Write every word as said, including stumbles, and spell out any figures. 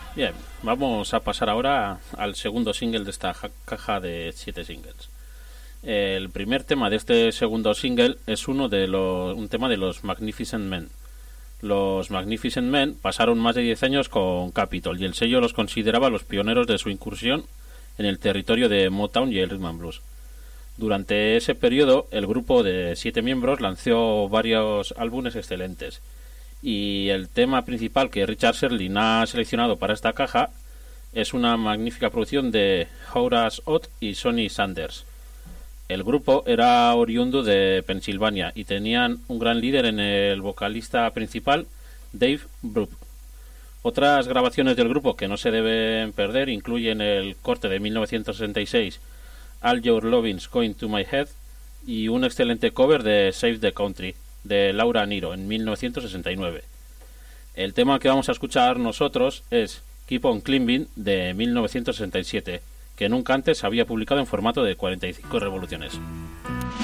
Bien, vamos a pasar ahora al segundo single de esta ja- caja de siete singles. El primer tema de este segundo single es uno de los, un tema de los Magnificent Men. Los Magnificent Men pasaron más de diez años con Capitol y el sello los consideraba los pioneros de su incursión en el territorio de Motown y el Rhythm and Blues. Durante ese periodo, el grupo de siete miembros lanzó varios álbumes excelentes. Y el tema principal que Richard Sherlin ha seleccionado para esta caja es una magnífica producción de Horace Ott y Sonny Sanders. El grupo era oriundo de Pensilvania y tenían un gran líder en el vocalista principal, Dave Brubeck. Otras grabaciones del grupo que no se deben perder incluyen el corte de mil novecientos sesenta y seis, All Your Loving's Going to My Head, y un excelente cover de Save the Country, de Laura Nyro, en mil novecientos sesenta y nueve. El tema que vamos a escuchar nosotros es Keep on Climbing, de mil novecientos sesenta y siete, que nunca antes había publicado en formato de cuarenta y cinco revoluciones.